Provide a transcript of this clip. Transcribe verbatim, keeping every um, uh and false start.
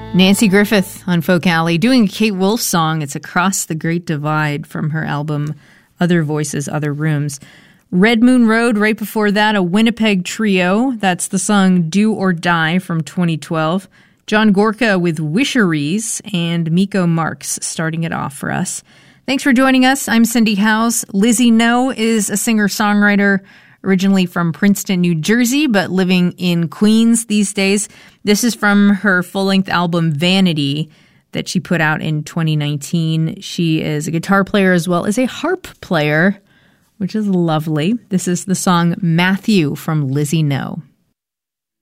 Nanci Griffith on Folk Alley doing a Kate Wolf song. It's Across the Great Divide from her album Other Voices, Other Rooms. Red Moon Road, right before that, a Winnipeg trio. That's the song Do or Die from twenty twelve. John Gorka with Wisheries and Miko Marks starting it off for us. Thanks for joining us. I'm Cindy Howes. Lizzie No is a singer-songwriter originally from Princeton, New Jersey, but living in Queens these days. This is from her full-length album Vanity that she put out in twenty nineteen. She is a guitar player as well as a harp player, which is lovely. This is the song Matthew from Lizzie No.